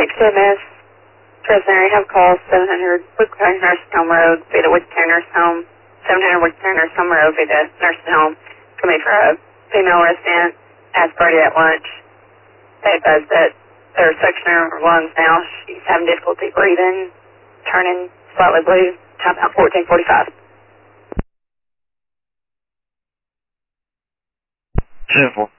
Miss prisoner, I have call 700 Woodcock Nursing Home Road, Vita Woodcock Nursing Home, 700 Woodcock Nursing Home Road, Vita Nursing Home, coming for a female resident, as party at lunch. They advised that they're suctioning her lungs now. She's having difficulty breathing, turning slightly blue, time out 14:45. 10-4.